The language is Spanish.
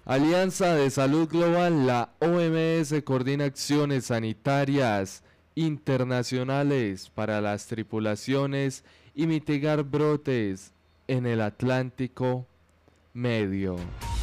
Alianza de Salud Global, la OMS coordina acciones sanitarias internacionales para las tripulaciones y mitigar brotes en el Atlántico Medio.